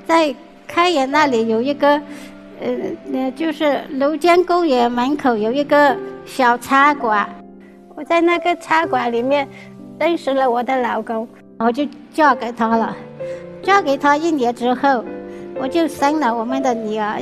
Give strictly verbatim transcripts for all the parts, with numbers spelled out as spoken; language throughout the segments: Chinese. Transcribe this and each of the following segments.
在开元那里有一个，呃，呃，就是庐江公园门口有一个小茶馆，我在那个茶馆里面认识了我的老公，我就嫁给他了。嫁给他一年之后，我就生了我们的女儿。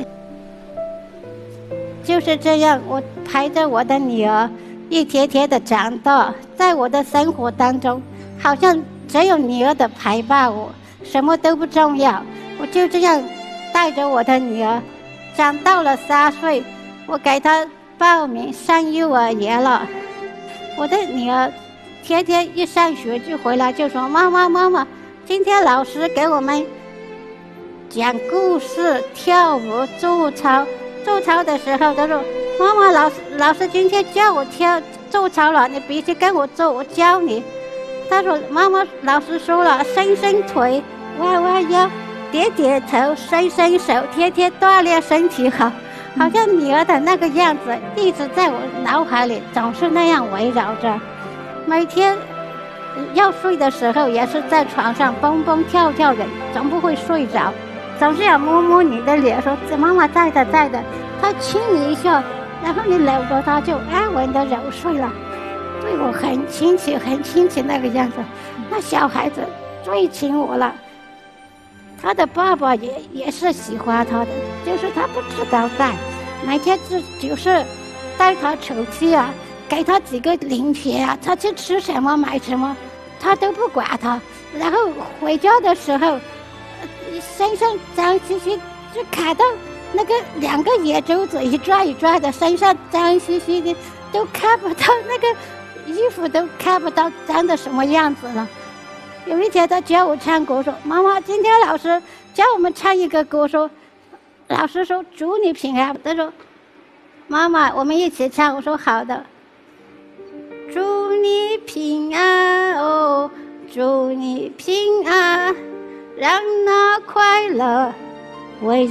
就是这样，我陪着我的女儿一天天的长大，在我的生活当中，好像只有女儿的陪伴我，什么都不重要。我就这样带着我的女儿，长到了三岁，我给她报名上幼儿园了。我的女儿天天一上学就回来就说：“妈妈，妈妈，今天老师给我们讲故事、跳舞、做操。做操的时候，她说：妈妈，老师老师今天教我跳做操了，你必须跟我做，我教你。她说：妈妈，老师说了，伸伸腿，弯弯腰，点点头，伸伸手，天天锻炼身体好。好像女儿的那个样子一直在我脑海里，总是那样围绕着。每天要睡的时候，也是在床上蹦蹦跳跳的，总不会睡着。总是要摸摸你的脸，说妈妈在的在的，他亲你一下，然后你搂着他就安稳的入睡了，对我很亲切很亲切那个样子。那小孩子最亲我了，他的爸爸也也是喜欢他的，就是他不知道带，每天就就是带他出去啊，给他几个零钱啊，他去吃什么买什么他都不管他，然后回家的时候身上脏兮兮，就卡到那个两个眼珠子一抓一抓的，身上脏兮兮的，都看不到那个衣服，都看不到脏的什么样子了。有一天他教我唱歌，说妈妈，今天老师教我们唱一个歌，说老师说祝你平安。他说妈妈我们一起唱，我说好的。祝你平安哦，祝你平安，让那快乐围